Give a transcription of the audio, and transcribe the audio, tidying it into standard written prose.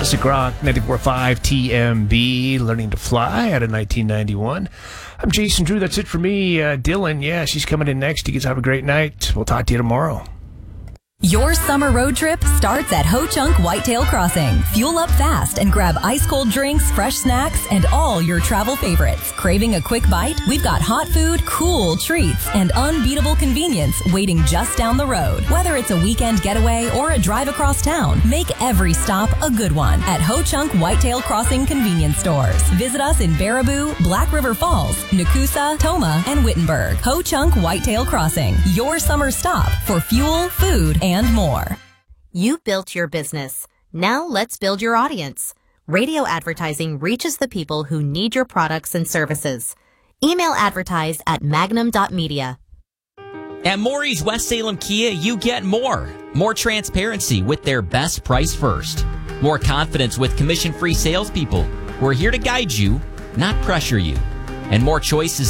Classic Rock 94.5 TMB, Learning to Fly out of 1991. I'm Jason Drew. That's it for me. Dylan, yeah, she's coming in next. You guys have a great night. We'll talk to you tomorrow. Your summer road trip starts at Ho Chunk Whitetail Crossing. Fuel up fast and grab ice-cold drinks, fresh snacks, and all your travel favorites. Craving a quick bite? We've got hot food, cool treats, and unbeatable convenience waiting just down the road. Whether it's a weekend getaway or a drive across town, make every stop a good one at Ho Chunk Whitetail Crossing convenience stores. Visit us in Baraboo, Black River Falls, Nakusa, Toma, and Wittenberg. Ho Chunk Whitetail Crossing, your summer stop for fuel, food, and more. You built your business. Now let's build your audience. Radio advertising reaches the people who need your products and services. Email advertise at magnum.media. At Maury's West Salem Kia, you get more. More transparency with their best price first. More confidence with commission-free salespeople. We're here to guide you, not pressure you. And more choices